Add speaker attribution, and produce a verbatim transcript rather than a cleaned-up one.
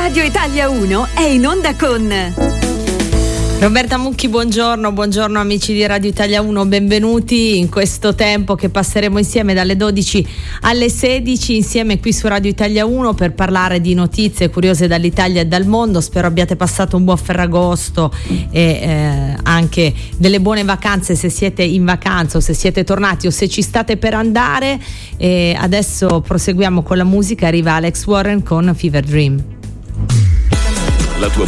Speaker 1: Radio Italia uno è in onda con
Speaker 2: Roberta Mucchi, buongiorno, buongiorno amici di Radio Italia uno, benvenuti in questo tempo che passeremo insieme dalle dodici alle sedici insieme qui su Radio Italia uno per parlare di notizie curiose dall'Italia e dal mondo. Spero abbiate passato un buon Ferragosto e eh, anche delle buone vacanze se siete in vacanza o se siete tornati o se ci state per andare. E adesso proseguiamo con la musica, arriva Alex Warren con Fever Dream.
Speaker 3: La tua